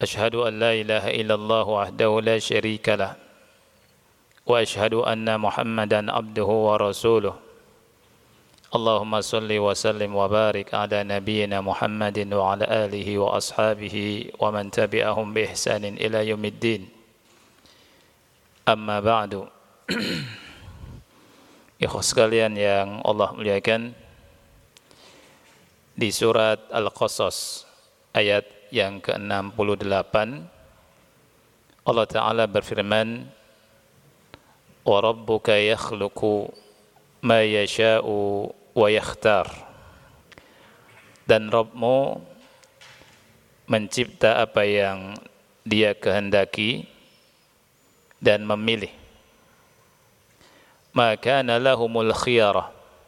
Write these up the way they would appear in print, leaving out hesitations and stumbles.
أشهد أن لا إله إلا الله وحده لا شريك له وأشهد أن محمدا عبده ورسوله اللهم صل وسلم وبارك على نبينا محمد وعلى آله وأصحابه ومن تبعهم بإحسان إلى يوم الدين أما بعد Ikhwas sekalian yang Allah muliakan, di surat Al-Qasas ayat yang ke-68 Allah Ta'ala berfirman, wa rabbuka yakhluqu ma yasha'u wa yakhtar, dan Rabbmu mencipta apa yang Dia kehendaki dan memilih. Ma kana lahumul khiyarah,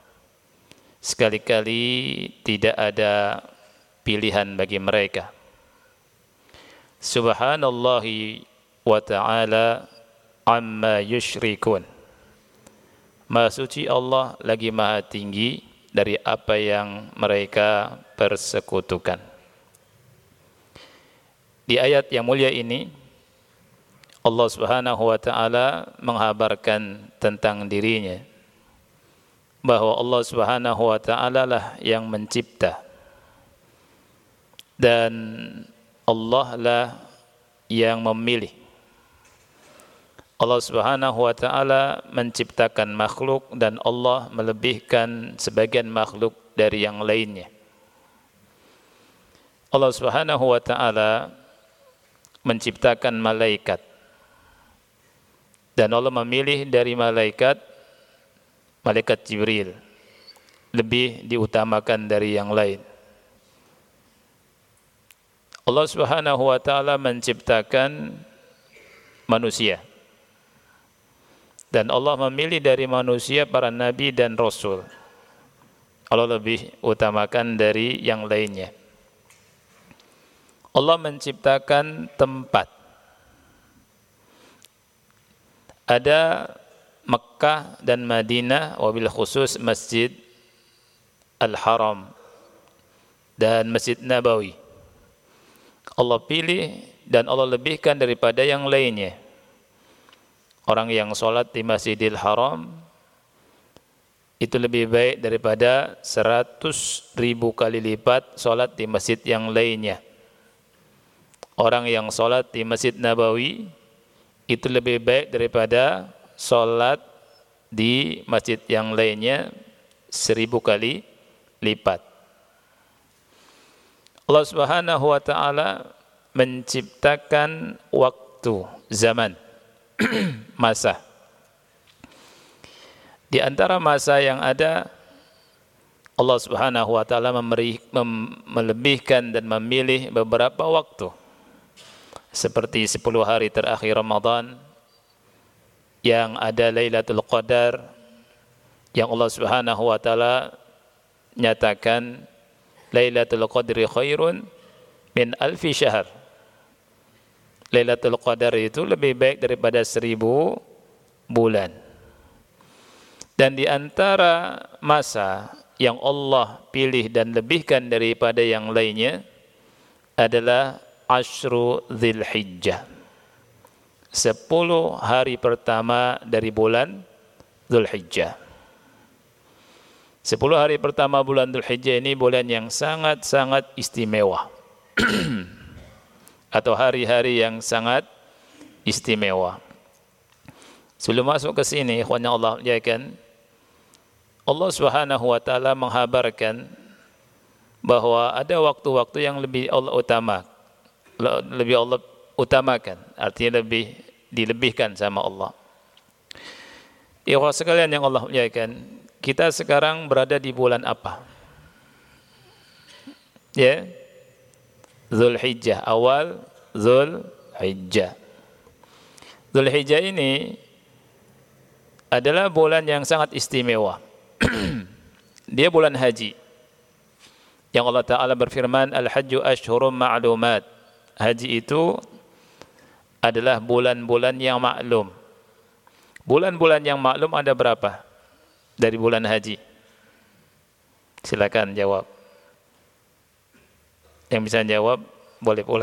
sekali-kali tidak ada pilihan bagi mereka. Subhanallahi wa ta'ala amma yushrikun, Maha suci Allah lagi maha tinggi dari apa yang mereka persekutukan. Di ayat yang mulia ini Allah Subhanahu wa ta'ala menghabarkan tentang dirinya, bahwa Allah Subhanahu wa ta'ala lah yang mencipta, dan Allah lah yang memilih. Allah Subhanahu wa ta'ala menciptakan makhluk, dan Allah melebihkan sebagian makhluk dari yang lainnya. Allah Subhanahu wa ta'ala menciptakan malaikat, dan Allah memilih dari malaikat Jibril, lebih diutamakan dari yang lain. Allah Subhanahu wa ta'ala menciptakan manusia, dan Allah memilih dari manusia para nabi dan rasul. Allah lebih utamakan dari yang lainnya. Allah menciptakan tempat. Ada Mekkah dan Madinah, wabil khusus Masjid Al-Haram dan Masjid Nabawi. Allah pilih dan Allah lebihkan daripada yang lainnya. Orang yang sholat di Masjidil Haram itu lebih baik daripada 100.000 kali lipat sholat di masjid yang lainnya. Orang yang sholat di Masjid Nabawi itu lebih baik daripada sholat di masjid yang lainnya 1000 kali lipat. Allah Subhanahu wa ta'ala menciptakan waktu, zaman, masa. Di antara masa yang ada, Allah Subhanahu wa ta'ala melebihkan dan memilih beberapa waktu, seperti 10 hari terakhir Ramadan yang ada Lailatul Qadar, yang Allah Subhanahu wa ta'ala nyatakan Lailatul Qadri khairun min alfi syahr. Lailatul Qadar itu lebih baik daripada 1000 bulan. Dan di antara masa yang Allah pilih dan lebihkan daripada yang lainnya adalah Ashru Dzulhijjah, 10 hari pertama dari bulan Dzulhijjah. 10 hari pertama bulan Dzulhijjah ini bulan yang sangat-sangat istimewa atau hari-hari yang sangat istimewa. Sebelum masuk ke sini, ikhwan yang Allah muliakan, Allah Subhanahu wa ta'ala menghabarkan bahwa ada waktu-waktu yang lebih Allah utamakan, artinya lebih dilebihkan sama Allah. Ikhwan sekalian yang Allah muliakan, kita sekarang berada di bulan apa? Ya, Dzulhijjah, awal Dzulhijjah. Dzulhijjah ini adalah bulan yang sangat istimewa. Dia bulan haji. Yang Allah Ta'ala berfirman, Al-Hajju Ashhurum Ma'lumat. Haji itu adalah bulan-bulan yang maklum. Bulan-bulan yang maklum ada berapa dari bulan haji? Silakan jawab. Yang bisa jawab boleh pula.